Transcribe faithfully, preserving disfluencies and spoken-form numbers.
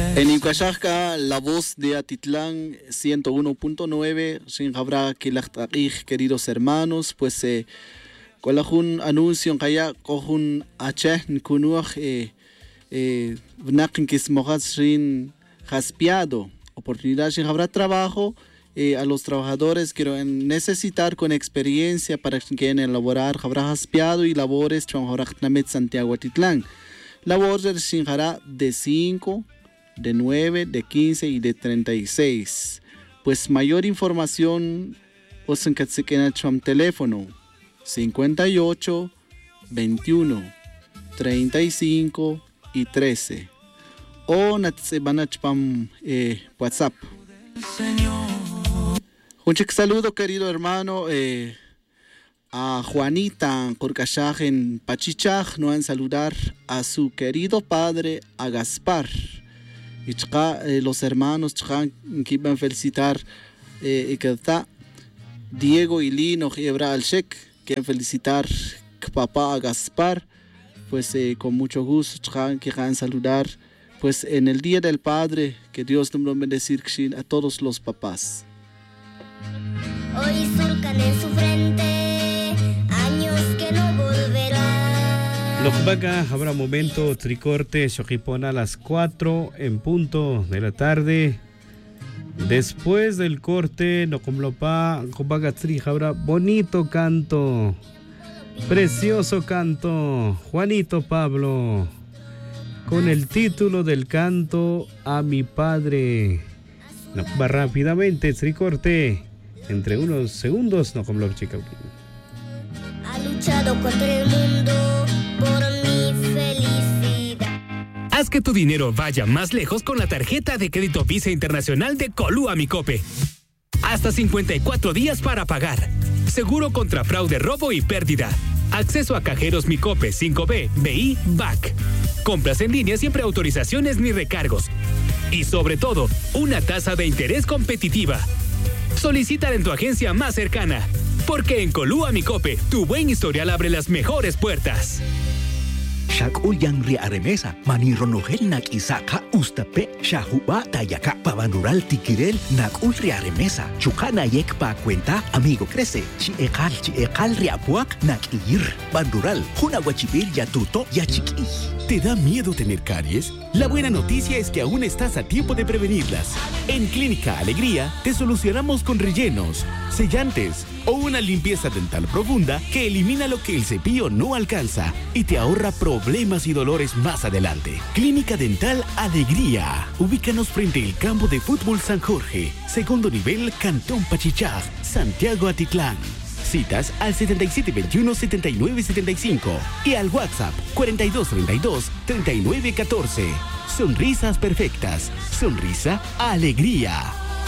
En Icashasca, la voz de Atitlán ciento uno punto nueve, sin habrá que la queridos hermanos, pues eh, con un anuncio en haya con H kunuaj eh eh vnakin que smojas sin jaspiado, oportunidad sin habrá trabajo. Eh, a los trabajadores quiero necesitar con experiencia para que quieran elaborar habrá jaspiado y labores trabajar Santiago Atitlán. Labores sin hará de cinco, de nueve, de quince y de treinta y seis. Pues mayor información os en el teléfono cincuenta y ocho, veintiuno, treinta y cinco y trece o natsebanachpam eh, WhatsApp. Un saludo, querido hermano, eh, a Juanita Corcachaj en Pachichaj, no en saludar a su querido padre, a Gaspar. Y eh, los hermanos que iban a felicitar eh, y que está Diego y Lino y Ebra Alshek, quieren felicitar a papá, a Gaspar, pues eh, con mucho gusto que van a saludar pues en el Día del Padre, que Dios nos bendecir a todos los papás. Hoy surcan en su frente años que no volverán. Lojbaga, habrá momento tricorte, Xochipona a las cuatro en punto de la tarde. Después del corte, Nocomlopa, Jobaga Tri, habrá bonito canto, precioso canto, Juanito Pablo, con el título del canto A mi Padre. No, va rápidamente, tricorte. Entre unos segundos, no como lo chica. Ha luchado contra el mundo por mi felicidad. Haz que tu dinero vaya más lejos con la tarjeta de crédito Visa Internacional de Colúa Micope. Hasta cincuenta y cuatro días para pagar. Seguro contra fraude, robo y pérdida. Acceso a cajeros Micope cinco B, B I, B A C. Compras en línea siempre autorizaciones ni recargos. Y sobre todo, una tasa de interés competitiva. Solicítala en tu agencia más cercana, porque en Colúa Micope, tu buen historial abre las mejores puertas. Shakul yang ri aremesa, maniro nogel nak isaka, ustape, shahuba tayaka, pabanural tikirel, nak ul ri aremesa, chukana yek pa cuenta, amigo crece, chi ekal, chi ekal ri apuak, nak ir, bandural, juna guachipil ya tuto, ya chiqui. ¿Te da miedo tener caries? La buena noticia es que aún estás a tiempo de prevenirlas. En Clínica Alegría te solucionamos con rellenos, sellantes o una limpieza dental profunda que elimina lo que el cepillo no alcanza y te ahorra problemas y dolores más adelante. Clínica Dental Alegría. Ubícanos frente al campo de fútbol San Jorge, segundo nivel, Cantón Pachichaj, Santiago Atitlán. Citas al setenta y siete veintiuno, setenta y nueve setenta y cinco y al WhatsApp cuarenta y dos treinta y dos, treinta y nueve catorce. Sonrisas perfectas. Sonrisa Alegría.